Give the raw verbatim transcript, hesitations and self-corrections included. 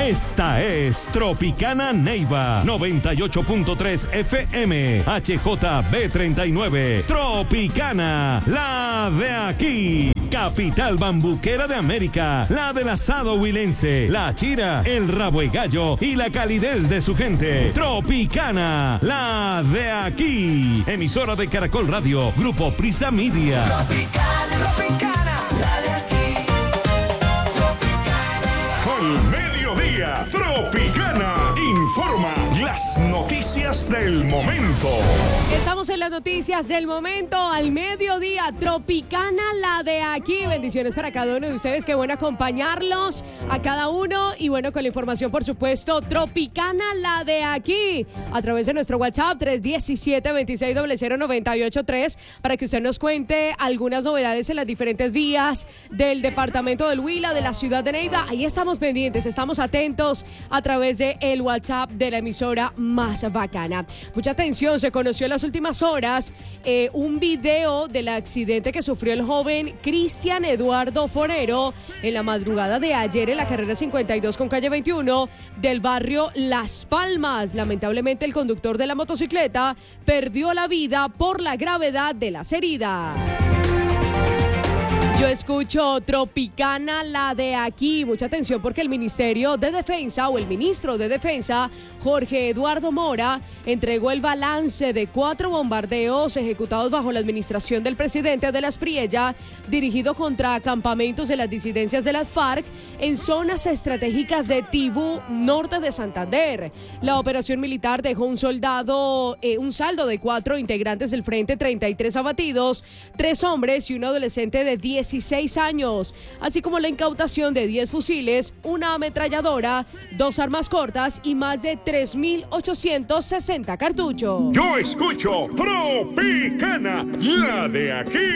Esta es Tropicana Neiva, noventa y ocho punto tres F M, H J B treinta y nueve. Tropicana, la de aquí. Capital bambuquera de América, la del asado huilense, la chira, el rabo y gallo y la calidez de su gente. Tropicana, la de aquí. Emisora de Caracol Radio, Grupo Prisa Media. Tropicana, Tropicana, la de aquí. Tropicana. Al mediodía, Tropicana informa las noticias del momento. Estamos en las noticias del momento al mediodía. Tropicana, la de aquí. Bendiciones para cada uno de ustedes. Qué bueno acompañarlos a cada uno. Y bueno, con la información, por supuesto, Tropicana, la de aquí. A través de nuestro WhatsApp tres uno siete, dos seis cero cero, nueve ocho tres para que usted nos cuente algunas novedades en las diferentes vías del departamento del Huila, de la ciudad de Neiva. Ahí estamos pendientes, estamos atentos a través de el WhatsApp de la emisora más bacana. Mucha atención, se conoció en las últimas horas eh, un video del accidente que sufrió el joven Cristian Eduardo Forero en la madrugada de ayer en la carrera cincuenta y dos con calle veintiuno del barrio Las Palmas. Lamentablemente el conductor de la motocicleta perdió la vida por la gravedad de las heridas. Yo escucho Tropicana, la de aquí. Mucha atención porque el Ministerio de Defensa o el ministro de Defensa, Jorge Eduardo Mora, entregó el balance de cuatro bombardeos ejecutados bajo la administración del presidente de las Priella, dirigido contra campamentos de las disidencias de las FARC en zonas estratégicas de Tibú, norte de Santander. La operación militar dejó un soldado, eh, un saldo de cuatro integrantes del Frente, treinta y tres abatidos, tres hombres y un adolescente de dieciséis años, así como la incautación de diez fusiles, una ametralladora, dos armas cortas y más de tres mil ochocientos sesenta cartuchos. Yo escucho Tropicana, la de aquí.